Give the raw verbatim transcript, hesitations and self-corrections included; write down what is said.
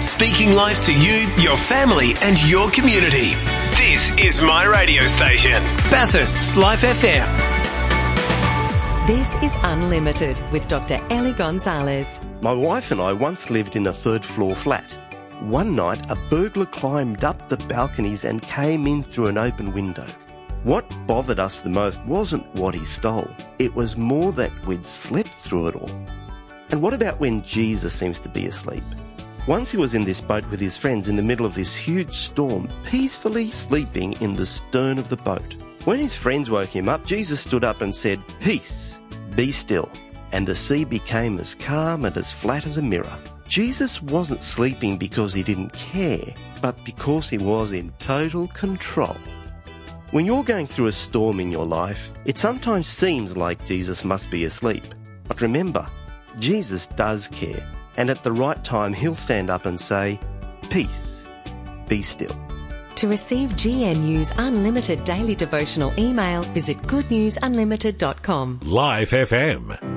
Speaking life to you, your family and your community. This is my radio station, Bathurst's Life F M. This is Unlimited with Doctor Ellie Gonzalez. My wife and I once lived in a third floor flat. One night, a burglar climbed up the balconies and came in through an open window. What bothered us the most wasn't what he stole. It was more that we'd slept through it all. And what about when Jesus seems to be asleep? Once he was in this boat with his friends in the middle of this huge storm, peacefully sleeping in the stern of the boat. When his friends woke him up, Jesus stood up and said, "Peace, be still." And the sea became as calm and as flat as a mirror. Jesus wasn't sleeping because he didn't care, but because he was in total control. When you're going through a storm in your life, it sometimes seems like Jesus must be asleep. But remember, Jesus does care. And at the right time, he'll stand up and say, "Peace, be still." To receive G N U's unlimited daily devotional email, visit good news unlimited dot com. Life F M.